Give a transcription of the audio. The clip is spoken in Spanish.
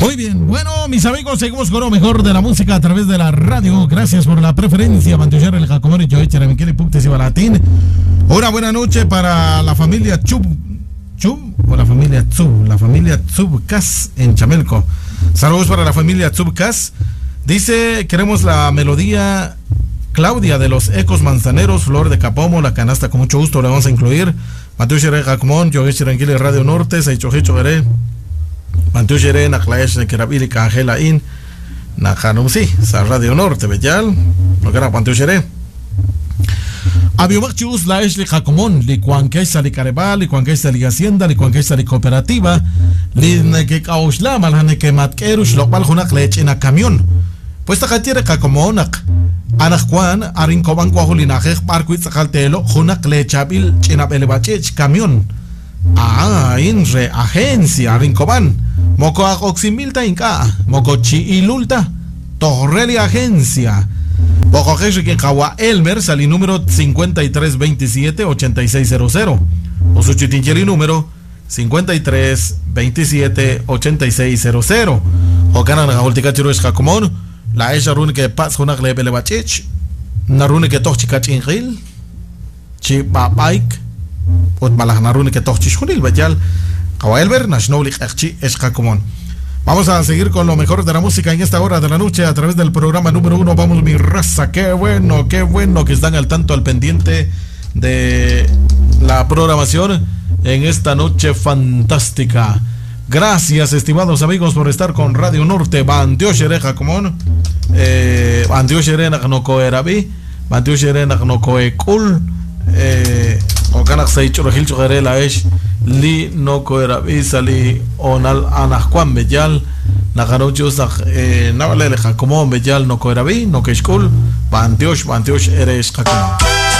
Muy bien, bueno, mis amigos, seguimos con lo mejor de la música a través de la radio. Gracias por la preferencia. Mantujar el Jacomori, Joechera, Miquel Puctes y Balatín. Una buena noche para la familia Chub o la familia Tzubkas en Chamelco. Saludos para la familia Tzubkas. Dice, queremos la melodía Claudia de los Ecos Manzaneros, Flor de Capomo, la canasta, con mucho gusto le vamos a incluir. Mantujar el Jacomón, Joechera, Miquel Radio Norte, Saichohecho Veré. Mantujeré na clash de Kerabili Cangela in na Hanumsi sa Radio Norte Bellal lo que era Mantujeré Abiomachus la es li Jacomón li Cuanquesa li Carebal li Cuanquesa li Hacienda li Cuanquesa li Cooperativa li que Causla malhane que Matkerush lo cual hunak lech en a camión pues ta catire Jacomón anak Juan arincoban cuajulinajej parquit sajaltelo hunak lechabil chinabelebachech camión. Inre agencia Rincoban Moco Oximilta Inca Mocochi Ilulta Torreli agencia Boco Jeshi Kenjawa Elmer Sali número 5327-8600 o su chitincheri número 5327-8600 o canan Gaultica Chirues Jacomón la Esha Rune que Paz Hunak Lebelebachich Narune que Tochicachinjil Chipapaik Pot Malahnarune que Tochishunil Bellal Kawaelber Nashnolik Erchi es Jacomón. Vamos a seguir con lo mejor de la música en esta hora de la noche a través del programa número 1. Vamos, mi raza, qué bueno que están al tanto, al pendiente de la programación en esta noche fantástica. Gracias, estimados amigos, por estar con Radio Norte. Bantioshere Jacomón, Bantioshere Nagnocoerabi, Bantioshere Nagnocoecul, o canak saicho regil chogere la es li no coerabi sali onal anahquan bellal naganocho sag navale le Jacomón bellal no coerabi no que school Bantios eres Jacomón.